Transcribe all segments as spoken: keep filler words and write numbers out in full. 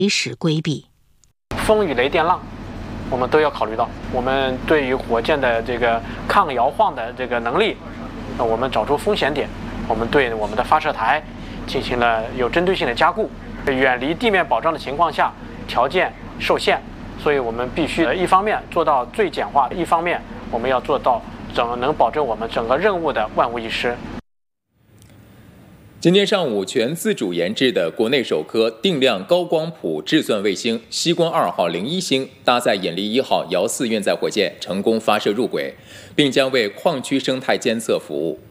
随时规避。 风雨雷电浪，我们都要考虑到。我们对于火箭的这个抗摇晃的这个能力，那我们找出风险点，我们对我们的发射台进行了有针对性的加固。远离地面保障的情况下，条件受限，所以我们必须一方面做到最简化，一方面我们要做到整能保证我们整个任务的万无一失。 今天上午，全自主研制的国内首颗定量高光谱质算卫星西光二号零一星搭载引力一号遥四运载火箭成功发射入轨，并将为矿区生态监测服务。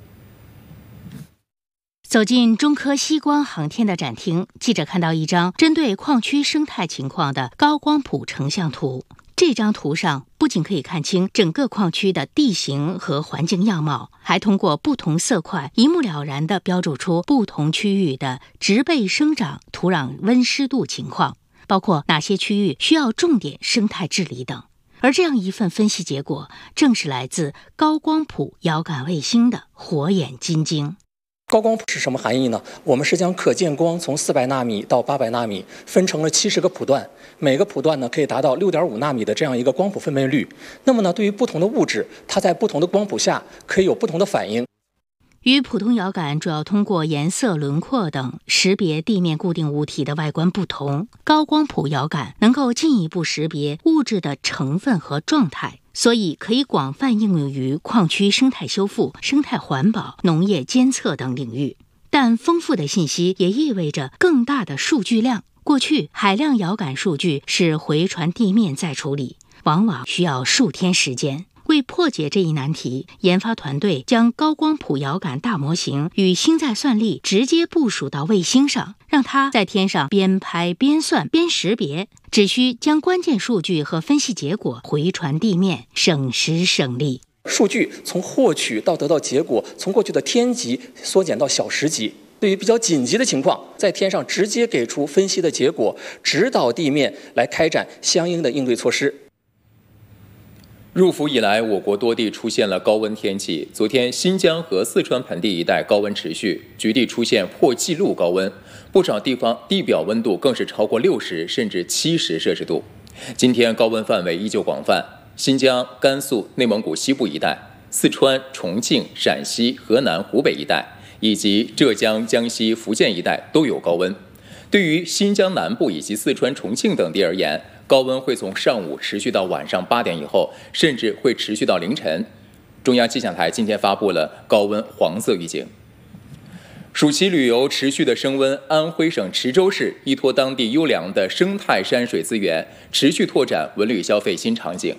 走进中科西光航天的展厅，记者看到一张针对矿区生态情况的高光谱成像图。这张图上不仅可以看清整个矿区的地形和环境样貌，还通过不同色块一目了然地标注出不同区域的植被生长、土壤温湿度情况，包括哪些区域需要重点生态治理等。而这样一份分析结果，正是来自高光谱遥感卫星的火眼金睛。 高光谱是什么含义呢？我们是将可见光从四百纳米到八百纳米分成了七十个谱段，每个谱段呢可以达到六点五纳米的这样一个光谱分辨率。那么呢，对于不同的物质，它在不同的光谱下可以有不同的反应。 与普通遥感主要通过颜色、轮廓等识别地面固定物体的外观不同，高光谱遥感能够进一步识别物质的成分和状态，所以可以广泛应用于矿区生态修复、生态环保、农业监测等领域。但丰富的信息也意味着更大的数据量。过去海量遥感数据是回传地面再处理，往往需要数天时间。为破解这一难题，研发团队将高光谱遥感大模型与星载算力直接部署到卫星上，让它在天上边拍边算边识别，只需将关键数据和分析结果回传地面，省时省力。 数据从获取到得到结果，从过去的天级缩减到小时级。对于比较紧急的情况，在天上直接给出分析的结果，指导地面来开展相应的应对措施。 入伏以来，我国多地出现了高温天气。昨天，新疆和四川盆地一带高温持续，局地出现破纪录高温，不少地方地表温度更是超过六十甚至七十摄氏度。今天高温范围依旧广泛，新疆、甘肃、内蒙古西部一带、四川、重庆、陕西、河南、湖北一带以及浙江、江西、福建一带都有高温。对于新疆南部以及四川、重庆等地而言，高温会从上午持续到晚上八点以后，甚至会持续到凌晨。中央气象台今天发布了高温黄色预警。暑期旅游持续的升温，安徽省池州市依托当地优良的生态山水资源，持续拓展文旅消费新场景。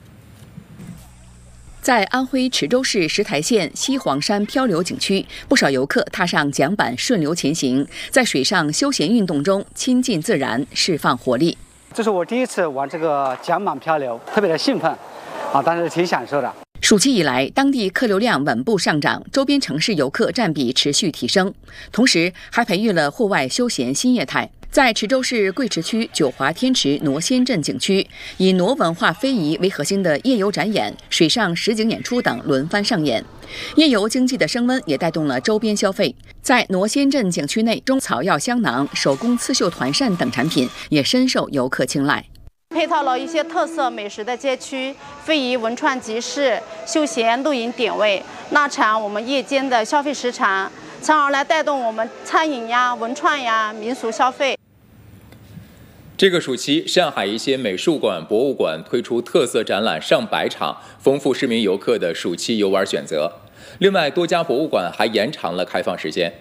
在安徽池州市石台县西黄山漂流景区，不少游客踏上桨板顺流前行，在水上休闲运动中亲近自然，释放活力。 这是我第一次玩这个桨板漂流，特别的兴奋啊，但是挺享受的。 暑期以来，当地客流量稳步上涨，周边城市游客占比持续提升，同时还培育了户外休闲新业态。在池州市贵池区九华天池挪仙镇景区，以挪文化非遗为核心的夜游展演、水上实景演出等轮番上演。夜游经济的升温也带动了周边消费。在挪仙镇景区内，中草药香囊、手工刺绣团扇等产品也深受游客青睐。 配套了一些特色美食的街区、非遗文创集市、休闲露营点位，拉长我们夜间的消费时长，从而来带动我们餐饮呀、文创呀、民俗消费。 这个暑期，上海一些美术馆、博物馆推出特色展览上百场，丰富市民游客的暑期游玩选择。另外，多家博物馆还延长了开放时间。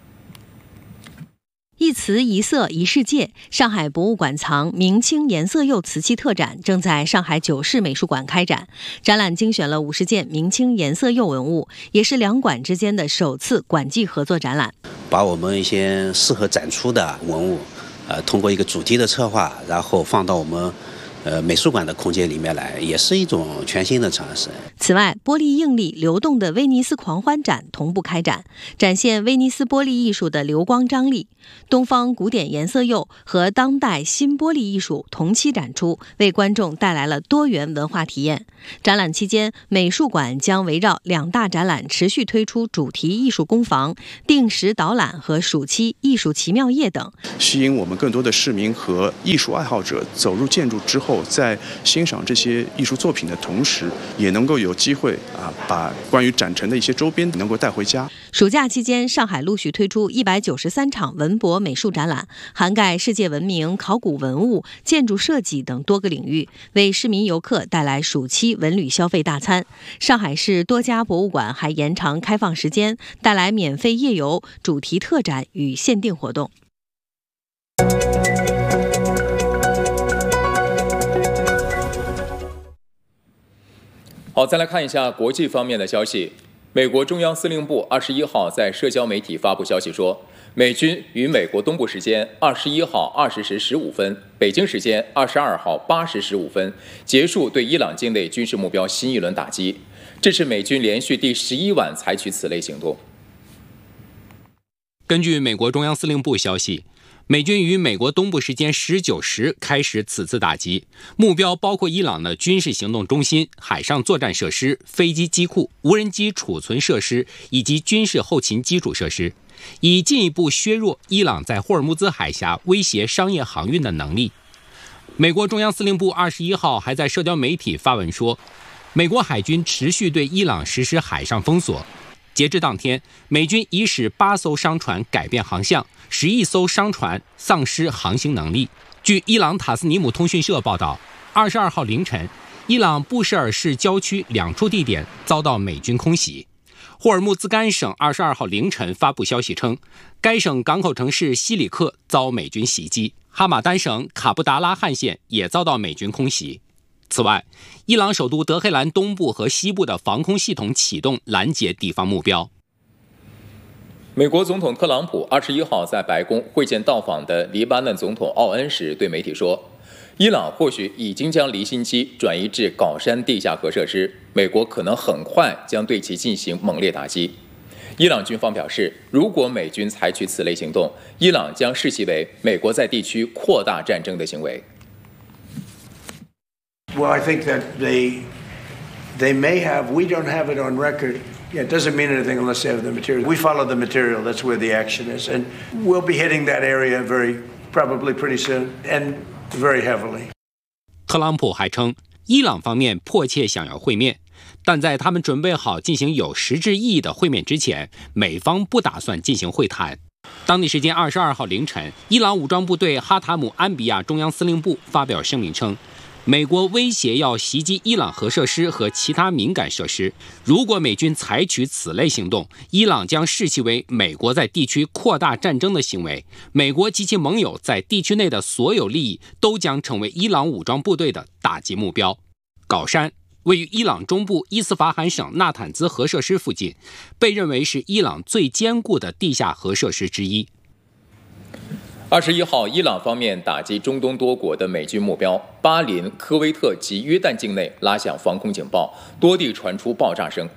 一瓷一色一世界，上海博物馆藏明清颜色釉瓷器特展正在上海九市美术馆开展。展览精选了五十件明清颜色釉文物，也是两馆之间的首次馆际合作展览。 把我们一些适合展出的文物，呃，通过一个主题的策划，然后放到我们呃美术馆的空间里面来，也是一种全新的尝试。 此外，玻璃硬粒流动的威尼斯狂欢展同步开展，展现威尼斯玻璃艺术的流光张力。东方古典颜色釉和当代新玻璃艺术同期展出，为观众带来了多元文化体验。展览期间，美术馆将围绕两大展览持续推出主题艺术工坊、定时导览和暑期艺术奇妙夜等， 吸引我们更多的市民和艺术爱好者走入建筑之后，在欣赏这些艺术作品的同时，也能够有机会啊，把关于展陈的一些周边能够带回家。 暑假期间，上海陆续推出一百九十三场文博美术展览，涵盖世界文明、考古文物、建筑设计等多个领域，为市民游客带来暑期文旅消费大餐。上海市多家博物馆还延长开放时间，带来免费夜游、主题特展与限定活动。 好，再来看一下国际方面的消息。美国中央司令部二十一号在社交媒体发布消息说，美军于美国东部时间二十一号二十时十五分，北京时间二十二号八时十五分结束对伊朗境内军事目标新一轮打击，这是美军连续第十一晚采取此类行动。 根据美国中央司令部消息，美军于美国东部时间十九时开始此次打击，目标包括伊朗的军事行动中心、海上作战设施、飞机机库、无人机储存设施以及军事后勤基础设施，以进一步削弱伊朗在霍尔木兹海峡威胁商业航运的能力。美国中央司令部二十一号还在社交媒体发文说，美国海军持续对伊朗实施海上封锁。截至当天，美军已使八艘商船改变航向，十一艘商船丧失航行能力。据伊朗塔斯尼姆通讯社报道，二十二号凌晨，伊朗布什尔市郊区两处地点遭到美军空袭。霍尔木兹干省二十二号凌晨发布消息称，该省港口城市西里克遭美军袭击，哈马丹省卡布达拉汗县也遭到美军空袭。此外，伊朗首都德黑兰东部和西部的防空系统启动拦截敌方目标。 美国总统特朗普二十一号在白宫会见到访的黎巴嫩总统奥恩时，对媒体说，伊朗或许已经将离心机转移至镐山地下核设施，美国可能很快将对其进行猛烈打击。伊朗军方表示，如果美军采取此类行动，伊朗将视其为美国在地区扩大战争的行为。 Well, I think that they they may have. We don't have it on record. Yeah, it doesn't mean anything unless they have the material. We follow the material. That's where the action is, and we'll be hitting that area very probably pretty soon and very heavily. 特朗普还称，伊朗方面迫切想要会面，但在他们准备好进行有实质意义的会面之前，美方不打算进行会谈。当地时间二十二号凌晨，伊朗武装部队哈塔姆安比亚中央司令部发表声明称，美国威胁要袭击伊朗核设施和其他敏感设施，如果美军采取此类行动，伊朗将视其为美国在地区扩大战争的行为，美国及其盟友在地区内的所有利益都将成为伊朗武装部队的打击目标。镐山位于伊朗中部伊斯法罕省纳坦兹核设施附近，被认为是伊朗最坚固的地下核设施之一。 二十一号，伊朗方面打击中东多国的美军目标，巴林、科威特及约旦境内拉响防空警报，多地传出爆炸声。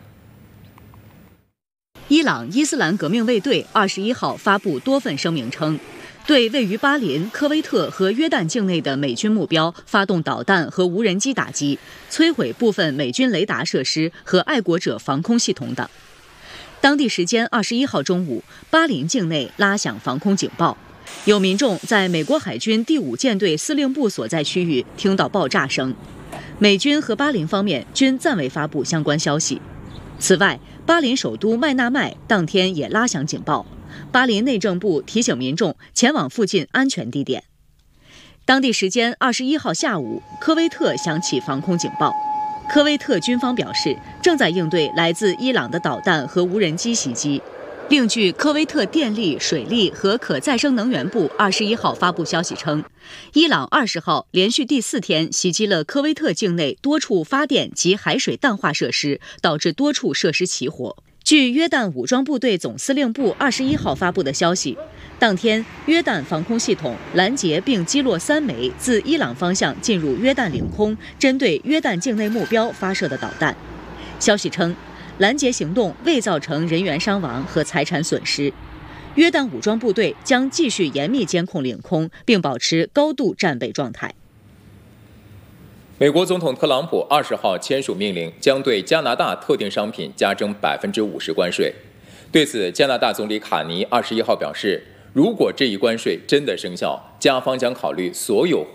伊朗伊斯兰革命卫队二十一号发布多份声明称，对位于巴林、科威特和约旦境内的美军目标发动导弹和无人机打击，摧毁部分美军雷达设施和爱国者防空系统等。当地时间二十一号中午，巴林境内拉响防空警报。有民众在美国海军第五舰队司令部所在区域听到爆炸声，美军和巴林方面均暂未发布相关消息。此外，巴林首都麦纳麦当天也拉响警报，巴林内政部提醒民众前往附近安全地点。当地时间二十一号下午，科威特响起防空警报，科威特军方表示正在应对来自伊朗的导弹和无人机袭击。另据科威特电力、水利和可再生能源部二十一号发布消息称，伊朗二十号连续第四天袭击了科威特境内多处发电及海水淡化设施，导致多处设施起火。据约旦武装部队总司令部二十一号发布的消息，当天约旦防空系统拦截并击落三枚自伊朗方向进入约旦领空、针对约旦境内目标发射的导弹。 消息称，拦截行动未造成人员伤亡和财产损失。约旦武装部队将继续严密监控领空，并保持高度战备状态。 美国总统特朗普二十号签署命令，将对加拿大特定商品加征百分之五十关税。对此，加拿大总理卡尼二十一号表示，如果这一关税真的生效，加方将考虑所有